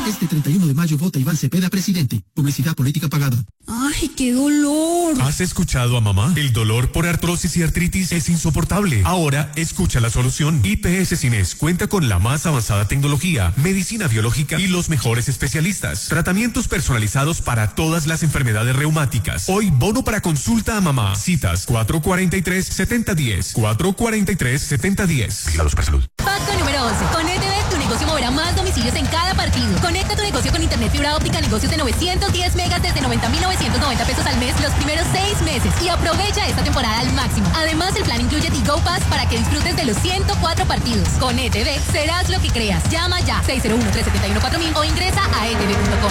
Este 31 de mayo vota Iván Cepeda presidente. Publicidad política pagada. ¡Ay, qué dolor! ¿Has escuchado a mamá? El dolor por artrosis y artritis es insoportable. Ahora, escucha la solución. IPS Cines cuenta con la más avanzada tecnología, medicina biológica y los mejores especialistas. Tratamientos personalizados para todas las enfermedades reumáticas. Hoy, bono para consulta a mamá. Citas 443-7010. 443-7010. Vigilados por salud. Pacto número 11. Con ETV, tu negocio moverá más domicilios en cada partido. Conecta tu negocio con internet fibra óptica, negocios de 910 megas desde 90.990 pesos al mes los primeros 6 meses y aprovecha esta temporada al máximo. Además, el plan incluye Tigo Pass para que disfrutes de los 104 partidos. Con ETV, serás lo que creas. Llama ya 601-371-4000 o ingresa a etv.com.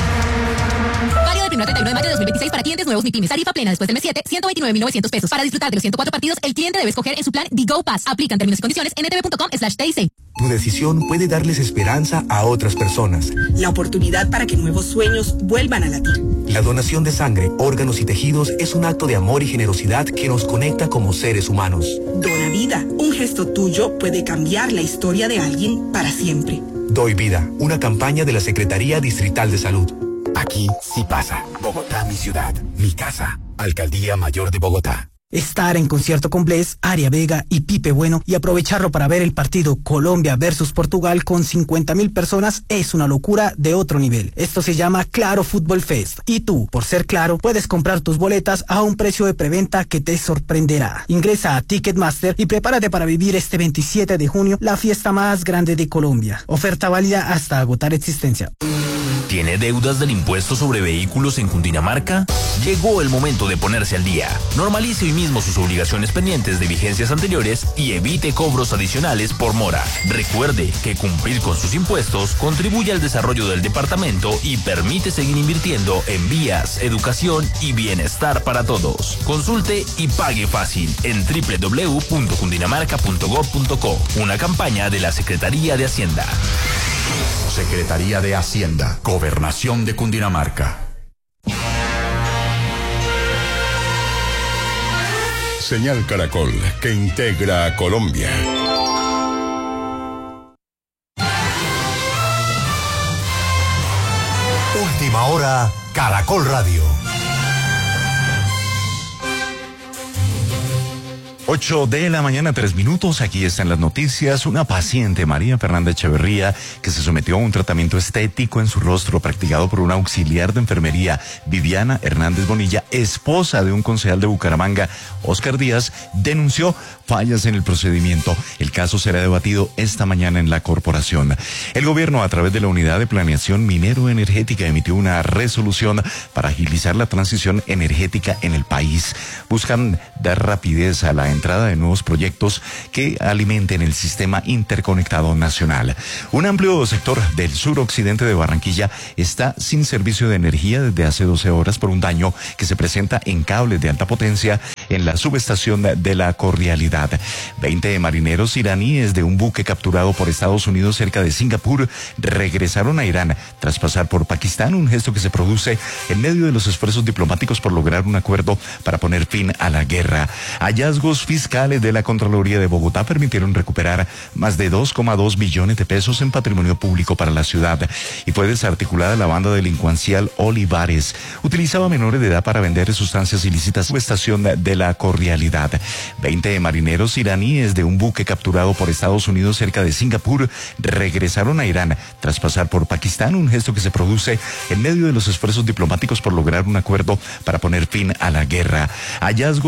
Válido del 1 al 31 de mayo de 2026 para clientes nuevos ni pymes. Tarifa plena después del mes 7, 129.900 pesos. Para disfrutar de los 104 partidos, el cliente debe escoger en su plan Tigo Pass. Aplican términos y condiciones en etv.com/TIC. Tu decisión puede darles esperanza a otras personas. La oportunidad para que nuevos sueños vuelvan a latir. La donación de sangre, órganos y tejidos es un acto de amor y generosidad que nos conecta como seres humanos. Dona vida. Un gesto tuyo puede cambiar la historia de alguien para siempre. Doy vida. Una campaña de la Secretaría Distrital de Salud. Aquí sí pasa. Bogotá, mi ciudad, mi casa. Alcaldía Mayor de Bogotá. Estar en concierto con Bless, Aria Vega y Pipe Bueno y aprovecharlo para ver el partido Colombia versus Portugal con 50,000 personas es una locura de otro nivel. Esto se llama Claro Fútbol Fest. Y tú, por ser Claro, puedes comprar tus boletas a un precio de preventa que te sorprenderá. Ingresa a Ticketmaster y prepárate para vivir este 27 de junio la fiesta más grande de Colombia. Oferta válida hasta agotar existencia. ¿Tiene deudas del impuesto sobre vehículos en Cundinamarca? Llegó el momento de ponerse al día. Normalice hoy mismo sus obligaciones pendientes de vigencias anteriores y evite cobros adicionales por mora. Recuerde que cumplir con sus impuestos contribuye al desarrollo del departamento y permite seguir invirtiendo en vías, educación y bienestar para todos. Consulte y pague fácil en www.cundinamarca.gov.co. Una campaña de la Secretaría de Hacienda. Secretaría de Hacienda, Gobernación de Cundinamarca. Señal Caracol, que integra a Colombia. Última hora, Caracol Radio. 8 de la mañana, 3 minutos. Aquí están las noticias. Una paciente, María Fernanda Echeverría, que se sometió a un tratamiento estético en su rostro practicado por una auxiliar de enfermería, Viviana Hernández Bonilla, esposa de un concejal de Bucaramanga, Oscar Díaz, denunció fallas en el procedimiento. El caso será debatido esta mañana en la corporación. El gobierno, a través de la Unidad de Planeación Minero-Energética, emitió una resolución para agilizar la transición energética en el país. Buscan dar rapidez a la entrada de nuevos proyectos que alimenten el sistema interconectado nacional. Un amplio sector del suroccidente de Barranquilla está sin servicio de energía desde hace 12 horas por un daño que se presenta en cables de alta potencia en la subestación de La Cordialidad. 20 marineros iraníes de un buque capturado por Estados Unidos cerca de Singapur regresaron a Irán tras pasar por Pakistán, un gesto que se produce en medio de los esfuerzos diplomáticos por lograr un acuerdo para poner fin a la guerra. Hallazgos fiscales de la Contraloría de Bogotá permitieron recuperar más de 2,2 billones de pesos en patrimonio público para la ciudad. Y fue desarticulada la banda delincuencial Olivares. Utilizaba menores de edad para vender sustancias ilícitas en la estación de La Cordialidad. 20 marineros iraníes de un buque capturado por Estados Unidos cerca de Singapur regresaron a Irán tras pasar por Pakistán, un gesto que se produce en medio de los esfuerzos diplomáticos por lograr un acuerdo para poner fin a la guerra. Hallazgos